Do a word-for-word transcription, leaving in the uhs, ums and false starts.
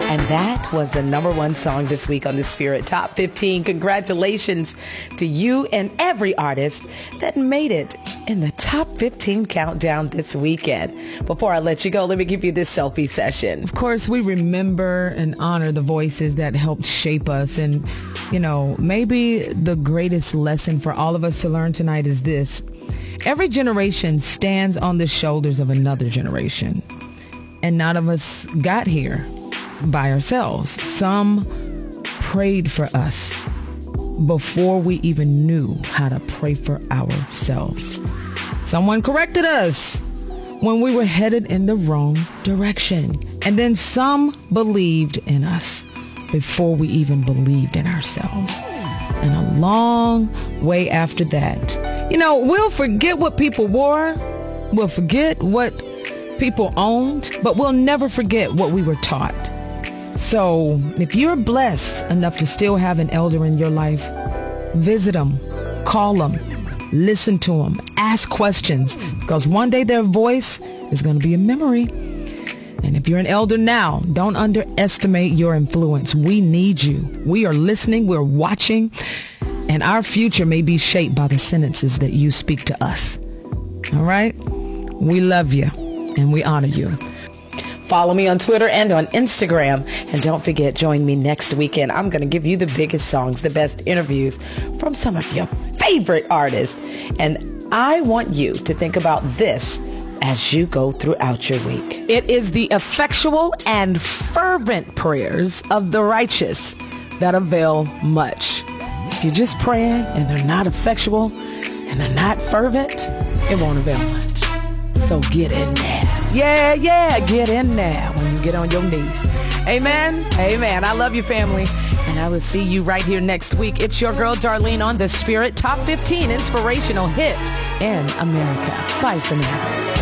And that was the number one song this week on the Spirit Top fifteen. Congratulations to you and every artist that made it in the Top fifteen countdown this weekend. Before I let you go, let me give you this selfie session. Of course, we remember and honor the voices that helped shape us. And, you know, maybe the greatest lesson for all of us to learn tonight is this. Every generation stands on the shoulders of another generation. And none of us got here by ourselves. Some prayed for us before we even knew how to pray for ourselves. Someone corrected us when we were headed in the wrong direction. And then some believed in us before we even believed in ourselves. And a long way after that, you know, we'll forget what people wore. We'll forget what people owned, but we'll never forget what we were taught. So if you're blessed enough to still have an elder in your life, visit them, call them, listen to them, ask questions, because one day their voice is going to be a memory. And if you're an elder now, don't underestimate your influence. We need you. We are listening. We're watching. And our future may be shaped by the sentences that you speak to us. All right? We love you and we honor you. Follow me on Twitter and on Instagram. And don't forget, join me next weekend. I'm going to give you the biggest songs, the best interviews from some of your favorite artists. And I want you to think about this as you go throughout your week. It is the effectual and fervent prayers of the righteous that avail much. If you're just praying and they're not effectual and they're not fervent, it won't avail much. So get in there. Yeah, yeah, get in there when you get on your knees. Amen. Amen. I love you, family. And I will see you right here next week. It's your girl, Darlene, on the Spirit Top fifteen Inspirational Hits in America. Bye for now.